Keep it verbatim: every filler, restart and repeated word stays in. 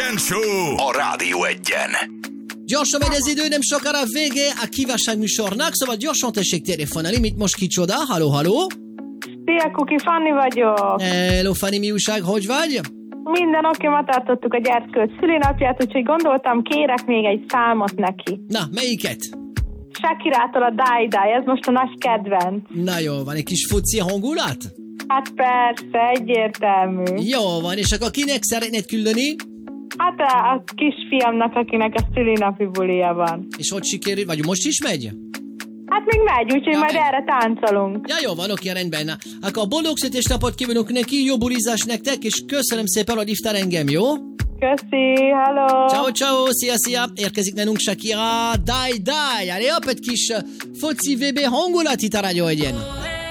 Kejfem Show a Rádió Egyen. Gyorsan megy az idő, nem sokára vége a kívánság műsornak, szóval gyorsan tessék telefonálni, mit most kicsoda? Halló, halló? Szia, Kuki, Fanni vagyok. Hello, Fanni, mi újság, hogy vagy? Minden oké, ma tartottuk a gyerkőt szülinapját, úgyhogy gondoltam, kérek még egy számot neki. Na, melyiket? Shakirától a Die Die, ez most a nagy kedvenc. Na jó, van egy kis foci hangulat? Hát persze, egyértelmű. Jó van, és akkor kinek szeretnéd küldeni? Hát a, a kisfiamnak, akinek a szülinapi bulia van. És hogy sikerül, vagy most is megy? Hát még megy, úgyhogy Ja, majd megy. erre táncolunk. Ja, jó van, oké, rendben. Na, akkor a boldog születésnapot kívánok neki, jó bulizást nektek, és köszönöm szépen, hogy hívtál engem, jó? Köszi, hello! Ciao, ciao, szia, szia! Érkezik nálunk Shakira, Die Die! Allez, hopp, egy kis uh, foci vé bé hangulat itt a Rádió Egyen.